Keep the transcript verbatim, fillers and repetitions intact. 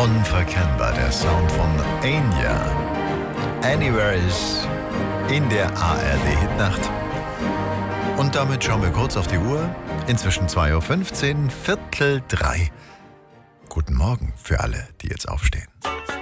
Unverkennbar, der Sound von Enya. Anywhere is in der A R D-Hitnacht. Und damit schauen wir kurz auf die Uhr. Inzwischen zwei Uhr fünfzehn, Viertel drei. Guten Morgen für alle, die jetzt aufstehen.